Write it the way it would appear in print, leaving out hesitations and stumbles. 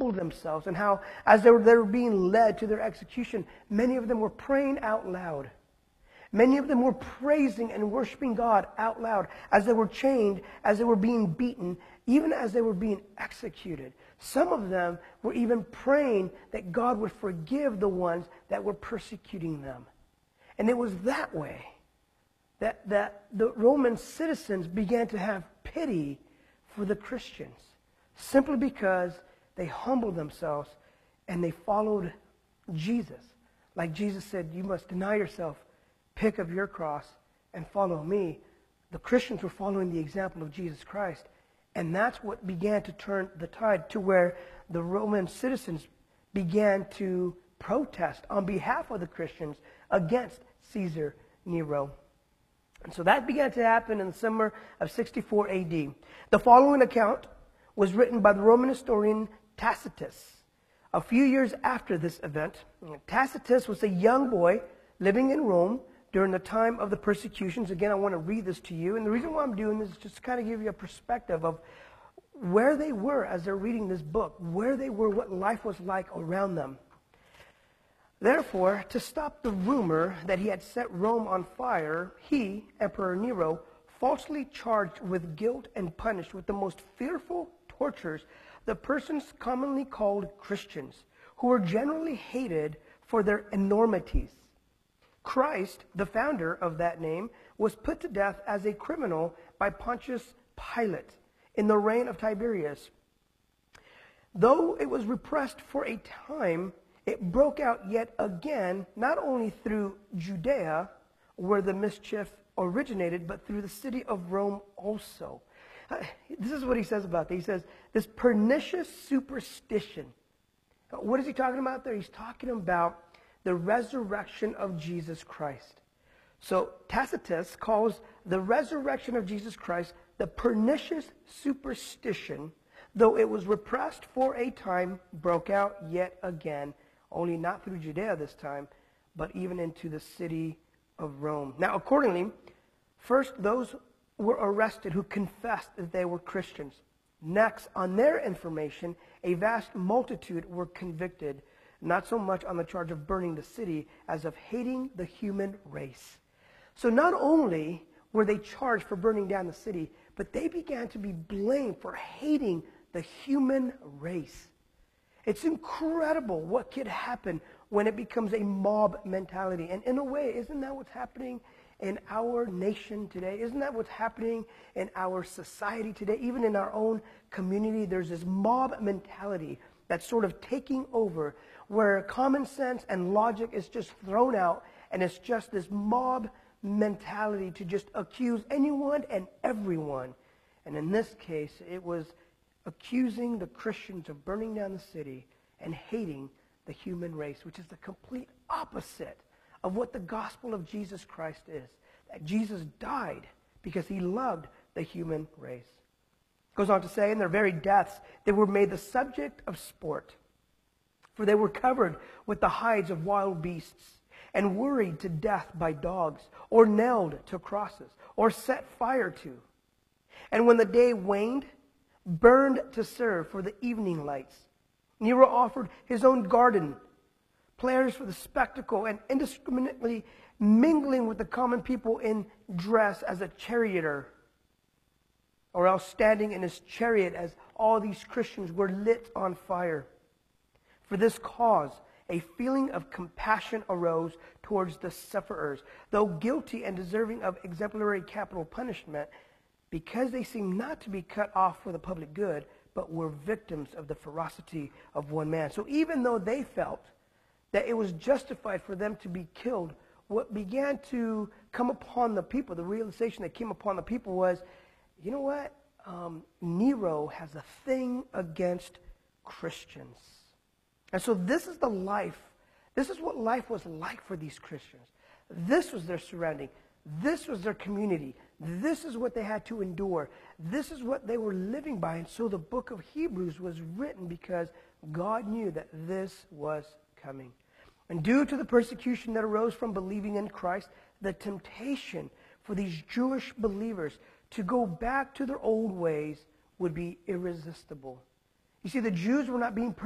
humbled themselves, and how, as they were being led to their execution, many of them were praying out loud. Many of them were praising and worshiping God out loud as they were chained, as they were being beaten, even as they were being executed. Some of them were even praying that God would forgive the ones that were persecuting them. And it was that way that the Roman citizens began to have pity for the Christians, simply because they humbled themselves and they followed Jesus. Like Jesus said, you must deny yourself, pick up your cross, and follow me. The Christians were following the example of Jesus Christ. And that's what began to turn the tide to where the Roman citizens began to protest on behalf of the Christians against Caesar Nero. And so that began to happen in the summer of 64 AD. The following account was written by the Roman historian Tacitus. A few years after this event, Tacitus was a young boy living in Rome during the time of the persecutions. Again, I want to read this to you. And the reason why I'm doing this is just to kind of give you a perspective of where they were as they're reading this book, where they were, what life was like around them. Therefore, to stop the rumor that he had set Rome on fire, he, Emperor Nero, falsely charged with guilt and punished with the most fearful tortures the persons commonly called Christians, who were generally hated for their enormities. Christ, the founder of that name, was put to death as a criminal by Pontius Pilate in the reign of Tiberius. Though it was repressed for a time, it broke out yet again, not only through Judea, where the mischief originated, but through the city of Rome also. This is what he says about that. He says, this pernicious superstition. What is he talking about there? He's talking about the resurrection of Jesus Christ. So Tacitus calls the resurrection of Jesus Christ the pernicious superstition, though it was repressed for a time, broke out yet again, only not through Judea this time, but even into the city of Rome. Now, accordingly, first those were arrested who confessed that they were Christians. Next, on their information, a vast multitude were convicted, not so much on the charge of burning the city as of hating the human race. So not only were they charged for burning down the city, but they began to be blamed for hating the human race. It's incredible what could happen when it becomes a mob mentality. And in a way, isn't that what's happening in our nation today? Isn't that what's happening in our society today? Even in our own community, there's this mob mentality that's sort of taking over, where common sense and logic is just thrown out, and it's just this mob mentality to just accuse anyone and everyone. And in this case, it was accusing the Christians of burning down the city and hating the human race, which is the complete opposite of what the gospel of Jesus Christ is. That Jesus died because he loved the human race. Goes on to say, in their very deaths, they were made the subject of sport, for they were covered with the hides of wild beasts, and worried to death by dogs, or nailed to crosses, or set fire to. And when the day waned, burned to serve for the evening lights. Nero offered his own garden, players for the spectacle, and indiscriminately mingling with the common people in dress as a charioteer, or else standing in his chariot as all these Christians were lit on fire. For this cause, a feeling of compassion arose towards the sufferers, though guilty and deserving of exemplary capital punishment, because they seemed not to be cut off for the public good, but were victims of the ferocity of one man. So even though they felt that it was justified for them to be killed, what began to come upon the people, the realization that came upon the people was, you know what? Nero has a thing against Christians. And so this is the life. This is what life was like for these Christians. This was their surrounding. This was their community. This is what they had to endure. This is what they were living by. And so the book of Hebrews was written because God knew that this was coming. And due to the persecution that arose from believing in Christ, the temptation for these Jewish believers to go back to their old ways would be irresistible. You see, the Jews were not being